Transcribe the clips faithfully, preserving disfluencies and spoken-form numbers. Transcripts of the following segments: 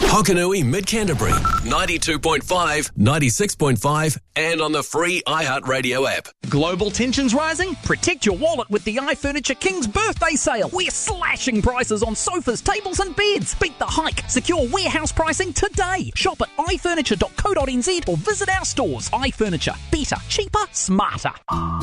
Hokanui Mid-Canterbury, ninety-two point five, ninety-six point five, and on the free iHeartRadio app. Global tensions rising? Protect your wallet with the iFurniture King's birthday sale. We're slashing prices on sofas, tables and beds. Beat the hike. Secure warehouse pricing today. Shop at i furniture dot co dot n z or visit our stores. iFurniture. Better, cheaper, smarter.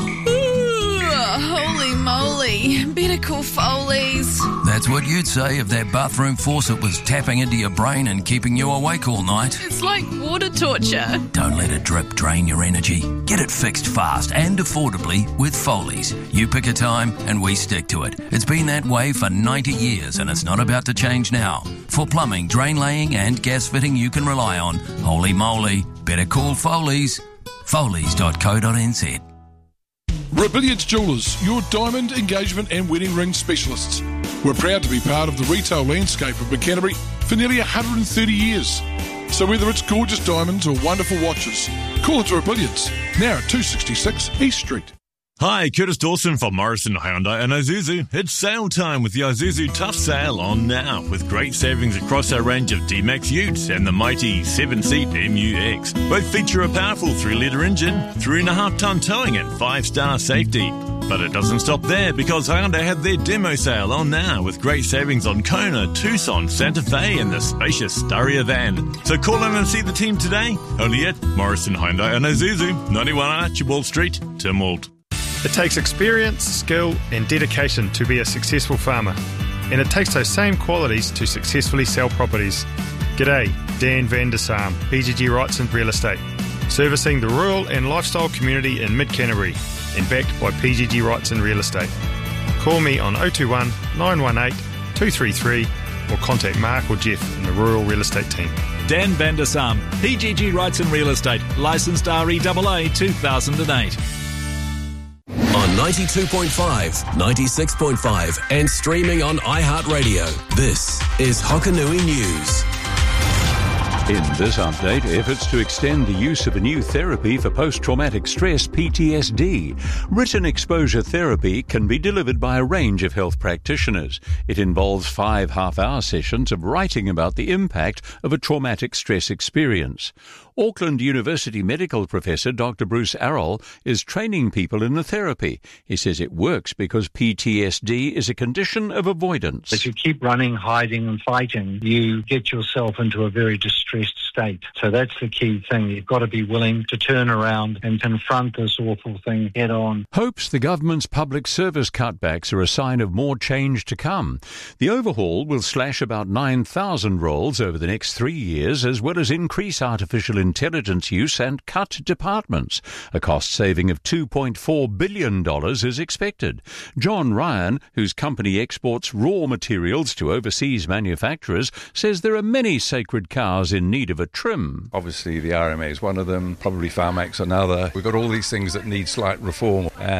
Holy moly. Better call Foley's. That's what you'd say if that bathroom faucet was tapping into your brain and keeping you awake all night. It's like water torture. Don't let it drip drain your energy. Get it fixed fast and affordably with Foley's. You pick a time and we stick to it. It's been that way for ninety years and it's not about to change now. For plumbing, drain laying and gas fitting you can rely on, holy moly, better call Foley's. Foleys dot co dot n z. Rebellions Jewellers, your diamond, engagement and wedding ring specialists. We're proud to be part of the retail landscape of Canterbury for nearly one hundred thirty years. So whether it's gorgeous diamonds or wonderful watches, call into Rebellions, now at two sixty-six East Street. Hi, Curtis Dawson from Morrison Hyundai and Isuzu. It's sale time with the Isuzu Tough Sale on now, with great savings across our range of D-Max Utes and the mighty seven-seat M U X. Both feature a powerful three litre engine, three and a half tonne towing and five-star safety. But it doesn't stop there, because Hyundai have their demo sale on now with great savings on Kona, Tucson, Santa Fe and the spacious Staria van. So call in and see the team today, only at Morrison Hyundai and Isuzu, ninety-one Archibald Street, Tynwald. It takes experience, skill and dedication to be a successful farmer. And it takes those same qualities to successfully sell properties. G'day, Dan van der Saam, P G G Wrightson Real Estate. Servicing the rural and lifestyle community in Mid-Canterbury and backed by P G G Wrightson Real Estate. Call me on oh two one, nine one eight, two three three or contact Mark or Jeff in the Rural Real Estate team. Dan van der Saam, P G G Wrightson Real Estate, licensed R E A A two thousand eight. On ninety-two point five, ninety-six point five and streaming on iHeartRadio. This is Hokanui News. In this update, efforts to extend the use of a new therapy for post-traumatic stress, P T S D. Written exposure therapy can be delivered by a range of health practitioners. It involves five half-hour sessions of writing about the impact of a traumatic stress experience. Auckland University medical professor Doctor Bruce Arroll is training people in the therapy. He says it works because P T S D is a condition of avoidance. If you keep running, hiding and fighting, you get yourself into a very distressed state. So that's the key thing. You've got to be willing to turn around and confront this awful thing head on. Hopes the government's public service cutbacks are a sign of more change to come. The overhaul will slash about nine thousand roles over the next three years, as well as increase artificial intelligence use and cut departments. A cost saving of two point four billion dollars is expected. John Ryan, whose company exports raw materials to overseas manufacturers, says there are many sacred cows in need of a trim. Obviously the R M A is one of them, probably Pharmax another. We've got all these things that need slight reform. And